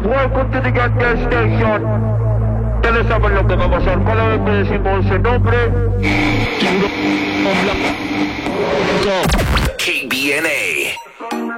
Welcome to the Gas Station. Ustedes saben lo que va a pasar cada vez que decimos ese nombre. KBNA.